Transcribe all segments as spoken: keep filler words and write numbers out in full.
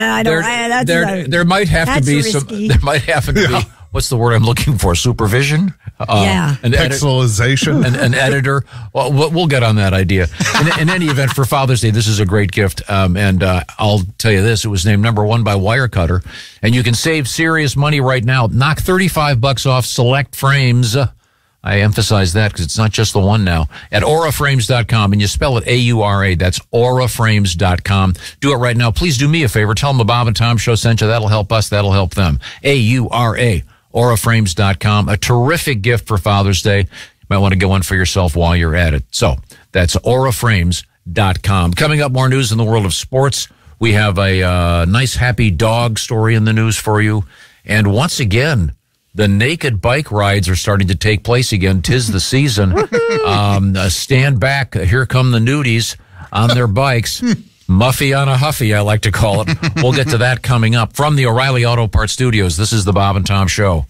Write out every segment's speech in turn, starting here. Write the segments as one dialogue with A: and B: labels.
A: I don't.
B: There,
A: I, that's
B: there,
A: a,
B: there might have to be
A: risky.
B: some. There might have to
C: Yeah.
B: be. What's the word I'm looking for? Supervision. Uh,
A: Yeah.
B: An, edit,
C: Pixelization.
B: an, an editor. Well, we'll we'll get on that idea. In, in any event, for Father's Day, this is a great gift. Um, and uh, I'll tell you this: it was named number one by Wirecutter, and you can save serious money right now. Knock thirty-five bucks off select frames. I emphasize that because it's not just the one now. At aura frames dot com, and you spell it A U R A. That's aura frames dot com. Do it right now. Please do me a favor. Tell them the Bob and Tom Show sent you. That'll help us. That'll help them. A U R A. aura frames dot com. A terrific gift for Father's Day. You might want to get one for yourself while you're at it. So that's aura frames dot com. Coming up, more news in the world of sports. We have a uh, nice, happy dog story in the news for you. And once again, the naked bike rides are starting to take place again. 'Tis the season. um, uh, stand back. Here come the nudies on their bikes. Muffy on a Huffy, I like to call it. We'll get to that coming up. From the O'Reilly Auto Parts Studios, this is the Bob and Tom Show.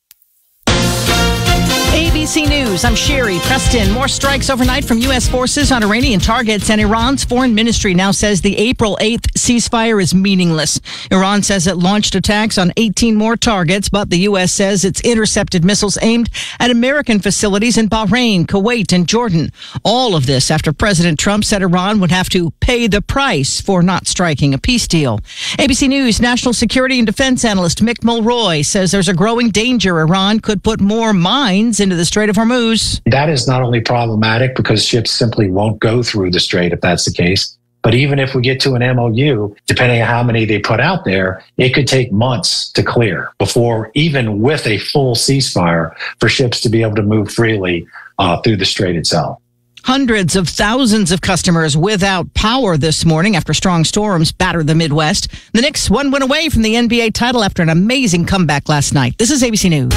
D: A B C News, I'm Sherry Preston. More strikes overnight from U S forces on Iranian targets, and Iran's foreign ministry now says the April eighth ceasefire is meaningless. Iran says it launched attacks on eighteen more targets, but the U S says it's intercepted missiles aimed at American facilities in Bahrain, Kuwait, and Jordan. All of this after President Trump said Iran would have to pay the price for not striking a peace deal. A B C News national security and defense analyst Mick Mulroy says there's a growing danger Iran could put more mines into the Strait of Hormuz.
E: That is not only problematic because ships simply won't go through the strait if that's the case, but even if we get to an M O U, depending on how many they put out there, it could take months to clear before, even with a full ceasefire, for ships to be able to move freely uh, through the strait itself.
D: Hundreds of thousands of customers without power this morning after strong storms battered the Midwest. The Knicks one win away from the N B A title after an amazing comeback last night. This is A B C News.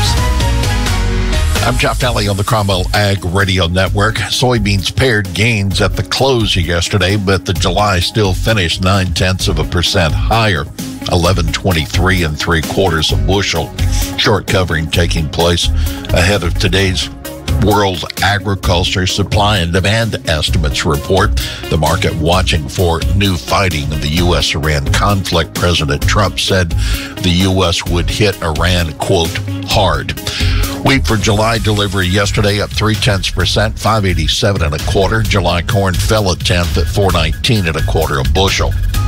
F: I'm Jeff Daly on the Cromwell Ag Radio Network. Soybeans paired gains at the close yesterday, but the July still finished nine tenths of a percent higher, eleven twenty-three and three quarters a bushel. Short covering taking place ahead of today's World Agriculture Supply and Demand Estimates report. The market watching for new fighting in the U S Iran conflict. President Trump said the U S would hit Iran, quote, hard. Wheat for July delivery yesterday up three tenths percent, five eighty-seven and a quarter. July corn fell a tenth at four nineteen and a quarter a bushel.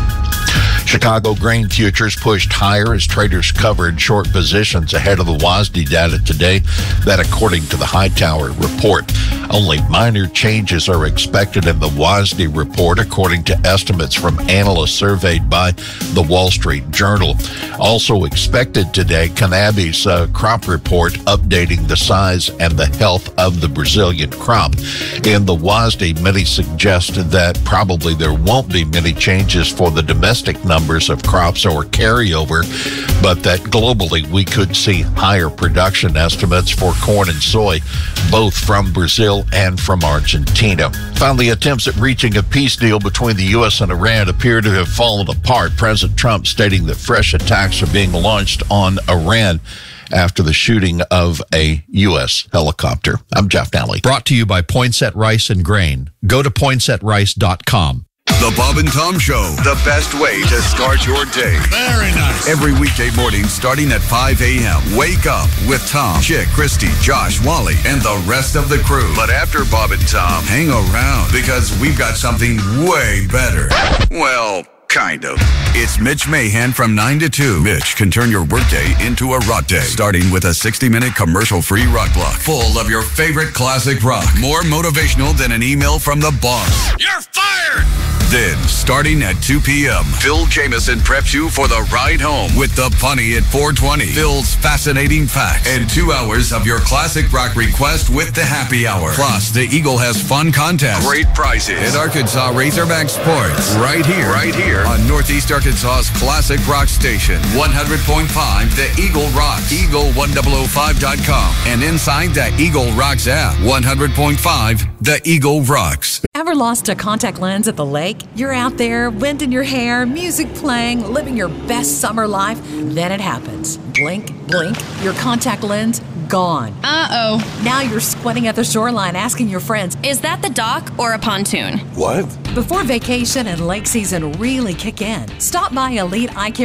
F: Chicago grain futures pushed higher as traders covered short positions ahead of the W A S D data today. That according to the Hightower report. Only minor changes are expected in the W A S D report, according to estimates from analysts surveyed by the Wall Street Journal. Also expected today, Canabi's uh, crop report updating the size and the health of the Brazilian crop. In the W A S D, many suggested that probably there won't be many changes for the domestic numbers of crops or carryover, but that globally we could see higher production estimates for corn and soy, both from Brazil and from Argentina. Finally, attempts at reaching a peace deal between the U S and Iran appear to have fallen apart. President Trump stating that fresh attacks are being launched on Iran after the shooting of a U S helicopter. I'm Jeff Daly.
G: Brought to you by Poinsett Rice and Grain. Go to poinsett rice dot com.
H: The Bob and Tom Show, the best way to start your day.
C: Very nice.
H: Every weekday morning starting at five a.m. Wake up with Tom, Chick, Christy, Josh, Wally, and the rest of the crew. But after Bob and Tom, hang around because we've got something way better. Well, kind of. It's Mitch Mahan from nine to two. Mitch can turn your workday into a rock day, starting with a sixty-minute commercial-free rock block full of your favorite classic rock. More motivational than an email from the boss.
C: You're fired!
H: Then, starting at two p.m., Phil Jameson preps you for the ride home with the punny at four twenty. Phil's fascinating facts and two hours of your classic rock request with the happy hour. Plus, the Eagle has fun contests, great prizes, and Arkansas Razorback Sports. Right here, right here on Northeast Arkansas's classic rock station, one hundred point five The Eagle Rocks, eagle one thousand five dot com, and inside the Eagle Rocks app, one hundred point five The Eagle Rocks.
I: Ever lost a contact lens at the lake? You're out there, wind in your hair, music playing, living your best summer life. Then it happens. Blink, blink, your contact lens gone.
A: Uh-oh.
I: Now you're squatting at the shoreline asking your friends,
A: Is that the dock or a pontoon?
C: What?
I: before vacation and lake season really kick in, stop by Elite Eye Care